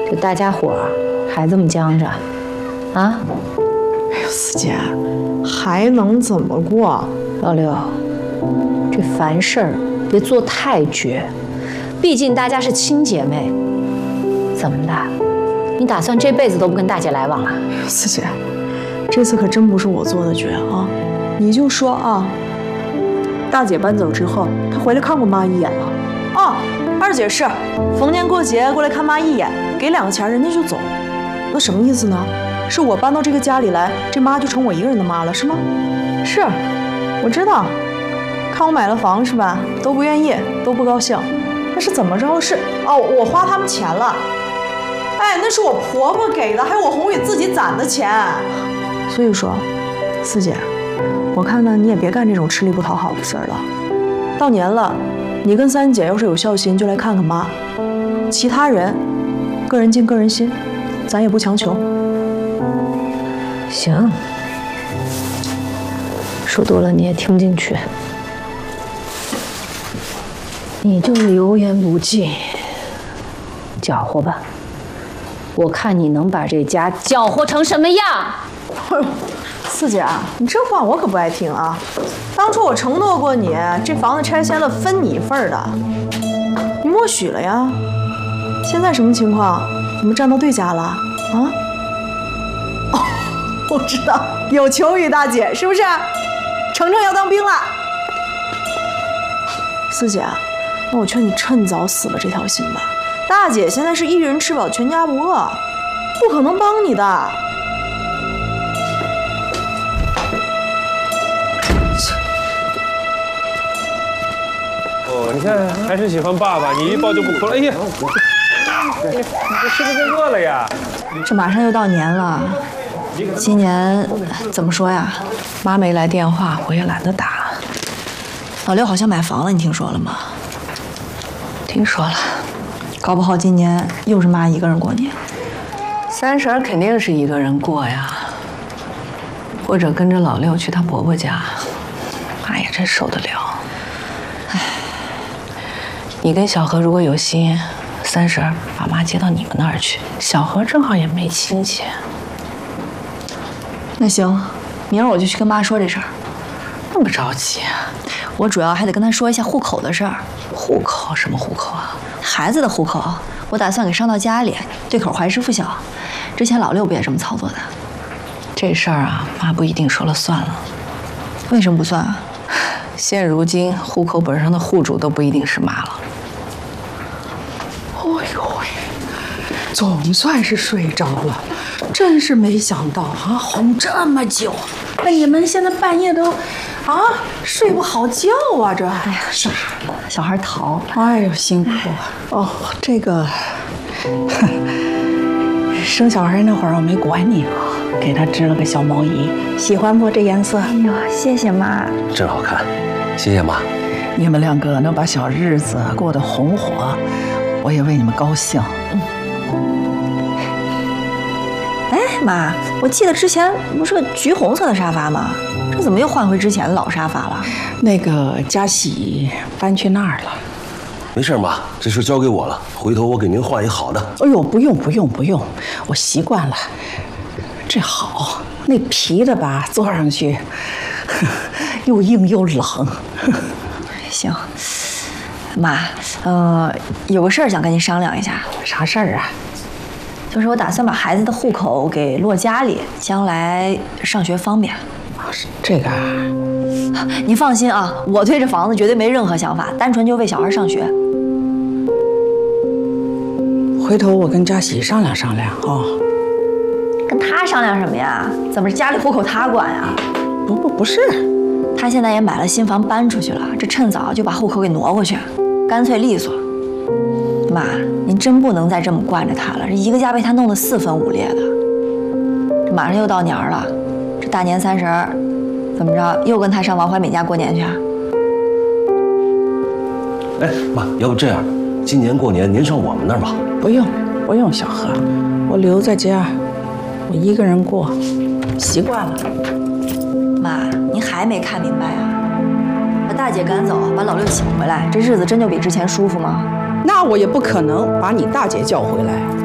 这大家伙儿还这么僵着，啊？ 哎呦，四姐，还能怎么过？ 老六，这凡事儿别做太绝，毕竟大家是亲姐妹。怎么的？你打算这辈子都不跟大姐来往了？ 四姐，这次可真不是我做的绝啊！你就说啊，大姐搬走之后，她回来看过妈一眼了。哦，二姐是逢年过节过来看妈一眼，给2个钱人家就走。那什么意思呢？是我搬到这个家里来，这妈就成我一个人的妈了，是吗？是，我知道。看我买了房是吧？都不愿意，都不高兴。那是怎么着？是哦，我花他们钱了。哎，那是我婆婆给的，还有我宏宇自己攒的钱。所以说，四姐，我看呢，你也别干这种吃力不讨好的事儿了。到年了，你跟三姐要是有孝心，就来看看妈。其他人，个人尽个人心，咱也不强求。 行，说多了你也听不进去。你就油盐不进，搅和吧。我看你能把这家搅和成什么样？ 哎呦，四姐，你这话我可不爱听啊！当初我承诺过你，这房子拆迁了分你一份的，你默许了呀。现在什么情况？你们站到对家了啊？哦，我知道，有求于大姐，是不是？程程要当兵了。四姐，那我劝你趁早死了这条心吧。大姐现在是一人吃饱全家不饿，不可能帮你的。 哦，你看还是喜欢爸爸，你一抱就不哭了。哎呀，你是不是饿了呀？ 这马上又到年了，今年怎么说呀？妈没来电话，我也懒得打。老六好像买房了，你听说了吗？ 听说了。 搞不好今年又是妈一个人过年。 30肯定是一个人过呀，或者跟着老六去她婆婆家，妈也真受得了。哎，你跟小何如果有心，30把妈接到你们那儿去，小何正好也没亲戚。 那行，明儿我就去跟妈说这事儿。 那么着急啊？ 我主要还得跟她说一下户口的事儿。 户口？什么户口啊？ 孩子的户口，我打算给上到家里，对口怀师附小。之前老六不也这么操作的？ 这事儿啊，妈不一定说了算了。 为什么不算啊？ 现如今户口本上的户主都不一定是妈了。 哎呦喂，总算是睡着了，真是没想到啊，哄这么久，那你们现在半夜都睡不好觉啊？这哎呀，是小孩淘。 哎呦，辛苦哦。这个生小孩那会儿我没管你啊，给他织了个小毛衣，喜欢不？这颜色？ 哎呦，谢谢妈。 真好看，谢谢妈。 你们2个能把小日子过得红火，我也为你们高兴。 哎，妈，我记得之前不是个橘红色的沙发吗？这怎么又换回之前的老沙发了？ 那个佳喜搬去那儿了。 没事，妈，这事交给我了，回头我给您换一好的。 哎呦，不用，我习惯了。这好，那皮的吧，坐上去又硬又冷。 行，妈，有个事儿想跟您商量一下。 啥事儿啊？ 就是我打算把孩子的户口给落家里，将来上学方便。 这个啊， 您放心啊，我对这房子绝对没任何想法，单纯就为小孩上学。 回头我跟佳喜商量商量啊。 跟他商量什么呀？怎么是家里户口他管呀？ 不是， 他现在也买了新房搬出去了，这趁早就把户口给挪过去，干脆利索。妈，您真不能再这么惯着他了，这一个家被他弄得4分5裂的。这马上又到年了，这大年30，怎么着又跟他上王怀美家过年去啊？ 哎，妈，要不这样，今年过年您上我们那儿吧。 不用，小何，我留在家，我一个人过，习惯了。 妈，您还没看明白啊？把大姐赶走，把老六请回来，这日子真就比之前舒服吗？ 那我也不可能把你大姐叫回来。